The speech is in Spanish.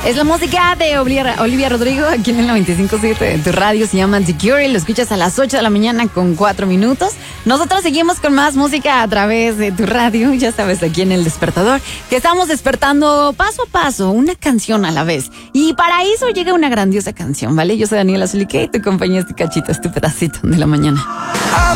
Es la música de Olivia Rodrigo aquí en el 95.7 de tu radio. Se llama The Cure. Lo escuchas a las 8 de la mañana con 4 minutos. Nosotros seguimos con más música a través de tu radio. Ya sabes, aquí en El Despertador, que estamos despertando paso a paso, una canción a la vez. Y para eso llega una grandiosa canción, ¿vale? Yo soy Daniela Zulique y te acompaño este cachito, este pedacito de la mañana.